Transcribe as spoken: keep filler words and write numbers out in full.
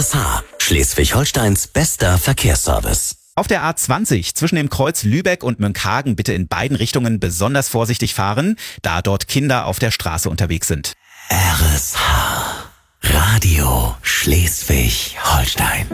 S H, Schleswig-Holsteins bester Verkehrsservice. Auf der A zwanzig zwischen dem Kreuz Lübeck und Münkhagen bitte in beiden Richtungen besonders vorsichtig fahren, da dort Kinder auf der Straße unterwegs sind. R S H, Radio Schleswig-Holstein.